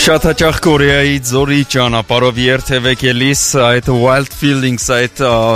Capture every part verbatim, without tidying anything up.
Շատ հաճախ Կորեայի ձորի ճանապարհով երթևեք ելիս այդ wild feelings, այդ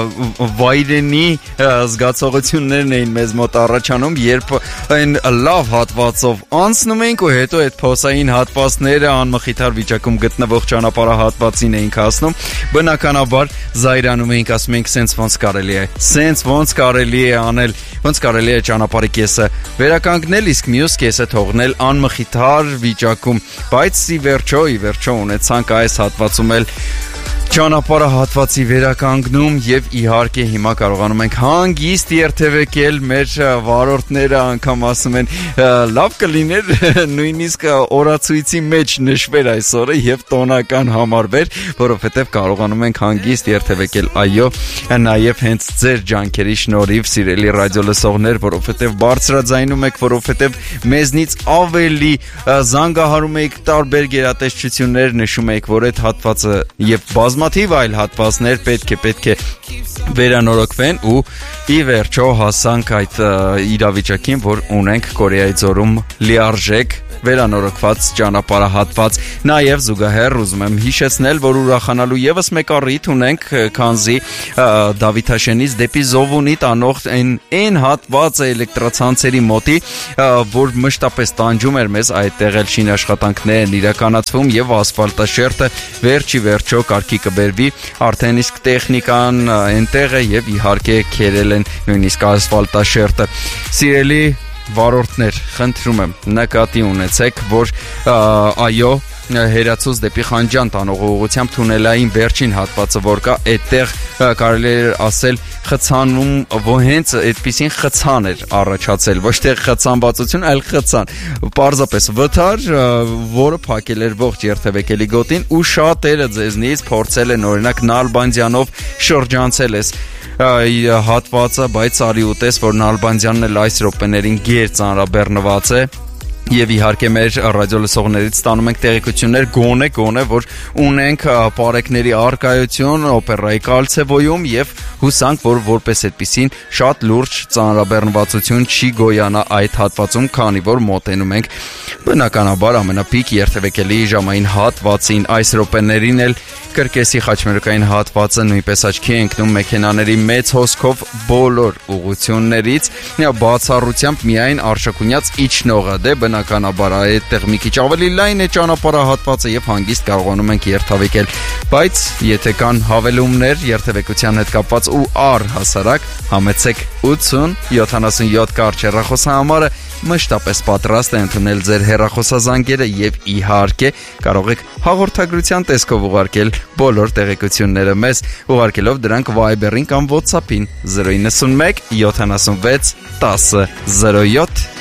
վայրենի զգացողություններն էին մեզ մոտ առաջանում, երբ այն լավ հատվածով անցնում ենք ու հետո այդ փոսային հատվածները անմխիթար վիճակում գտնվող ճանապարհահատվածին էինք հասնում, բնականաբար զայրանում էինք, ասում էինք սենց ոնց կարելի է, սենց ոնց կարելի է անել, ոնց կարելի է ճանապարհի կեսը վերականգնել, իսկ մյուս կեսը թողնել անմխիթար վիճակում, բայց վերջո, ի վերջո ունեցանք այս հատվածում էլ ճանապարհահատվածի վերականգնում եւ իհարկե հիմա կարողանում ենք հանգիստ երթևեկել, մեր վարորդները անգամ ասում են լավ կլիներ նույնիսկ օրացույցի մեջ նշվեր այսօրը եւ տոնական համարվեր, որովհետեւ կարողանում ենք հանգիստ երթևեկել, այո, նաեւ հենց ձեր ջանքերի շնորհիվ, սիրելի ռադիո լսողներ, որովհետեւ բարձրաձայնում եք, որովհետեւ մեզնից ավելի զանգահարում եք տարբեր գերատեսչություններ, նշում եք, որ այդ հատվածը եւ բազմաթիվ այլ հատվածներ պետք է պետք է վերանորոգվեն ու ի վերջո հասանք այդ իրավիճակին, որ ունենք Կորեայի ձորում լիարժեք վերանորոգված ճանապարհահատված, նաև զուգահեռ ուզում եմ հիշեցնել, որ ուրախանալու եւս մեկ առիթ ունենք, քանզի Դավիթաշենից դեպի Զովունի տանող այն այն հատվածը էլեկտրացանցերի մոտի, որ մշտապես տանջում էր մեզ, այդտեղ էլ շինաշխատանքներ են իրականացվում եւ ասֆալտաշերտը վերջի վերջո կարգի կբերվի, արդեն իսկ տեխնիկան այնտեղ է եւ իհարկե քերել են նույնիսկ ասֆալտաշերտը։ Սիրելի վարորդներ, խնդրում եմ նկատի ունեցեք, որ այո, Հերացուց դեպի Խանջան տանող ուղղությամբ թունելային վերջին հատվածը, որ կա, այդտեղ կարելի է ասել խցանում, որ հենց այդպիսին խցան էր առաջացել, ոչ թե խցանվածություն, այլ խցան, պարզապես վթար, որը փակել էր ողջ երթևեկելի գոտին ու շատերը ձեզնից փորձել են, օրինակ Նալբանդյանով շրջանցել ես հատվածը, բայց արի ուտես, որ Նալբանդյանն էլ այս րոպեներին գեր ծանրաբեռնված է Եվ իհարկե մեր ռադիոլսողներից ստանում ենք տեղեկություններ գոնե գոնե որ ունենք պարեկների արկայություն օպերայի Կալցեվոյում եւ հուսանք որ որպես այդպեսին շատ լուրջ ծանրաբեռնվածություն չի գոյանա այդ հատվածում, քանի որ մոտենում ենք բնականաբար ամենապիկ երթևեկելի ժամային հատվածին այս րոպեներին էլ Կրկեսի խաչմերուկային հատվածը նույնպես աչքի է ընկնում մեքենաների մեծ հոսքով բոլոր ուղղություններից բացառությամբ միայն Արշակունյաց իջնողը դե բնականաբար այդտեղ մի քիչ ավելի լայն է ճանապարհահատվածը եւ հանգիստ կարողանում ենք երթևեկել բայց եթե կան հավելումներ երթևեկության հետ կապված ու առհասարակ համեցեք ութսուն յոթանասունյոթ կարճ հեռախոսահամարը մշտապես պատրաստ է ընդունել ձեր հեռախոսազանգերը եւ իհարկե կարող եք հաղորդագրության տեսքով ուղարկել բոլոր տեղեկությունները մեզ ուղարկելով դրանք Viber-ին կամ WhatsApp-ին zero nine one seven seven six one zero zero seven